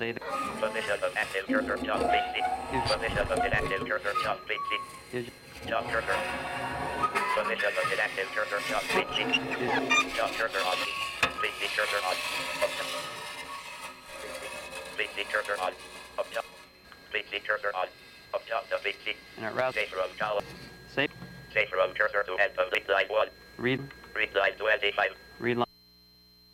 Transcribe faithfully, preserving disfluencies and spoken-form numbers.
Say the Position of active cursor top basic. Position of inactive cursor top basic. digit. Top cursor. Position of inactive cursor top basic. Top cursor on. Basic cursor on. Up top. Basic cursor on. Up top. Basic cursor on. Up top to basic. And it routes. Safe room column. Say Safe room cursor to head of line one. read. Read line twenty-five. Read line.